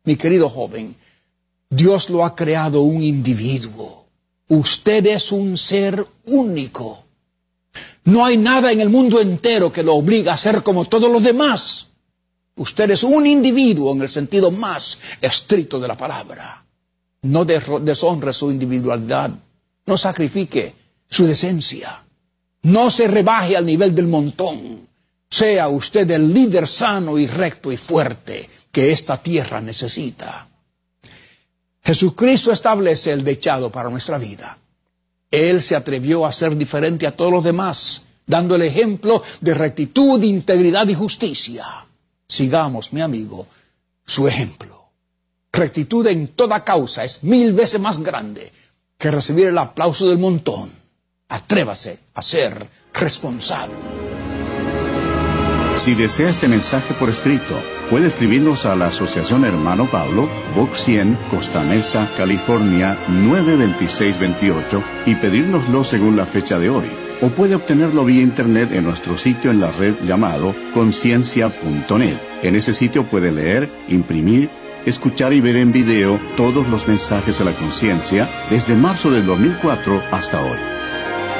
Mi querido joven, Dios lo ha creado un individuo. Usted es un ser único. No hay nada en el mundo entero que lo obligue a ser como todos los demás. Usted es un individuo en el sentido más estricto de la palabra. No deshonre su individualidad. No sacrifique su decencia. No se rebaje al nivel del montón. Sea usted el líder sano y recto y fuerte que esta tierra necesita. Jesucristo establece el dechado para nuestra vida. Él se atrevió a ser diferente a todos los demás, dando el ejemplo de rectitud, integridad y justicia. Sigamos, mi amigo, su ejemplo. Rectitud en toda causa es 1000 veces más grande que recibir el aplauso del montón. Atrévase a ser responsable. Si desea este mensaje por escrito, puede escribirnos a la Asociación Hermano Pablo, Box 100, Costa Mesa, California, 92628 y pedírnoslo según la fecha de hoy. O puede obtenerlo vía internet en nuestro sitio en la red llamado conciencia.net. En ese sitio puede leer, imprimir, escuchar y ver en video todos los mensajes a la conciencia desde marzo del 2004 hasta hoy.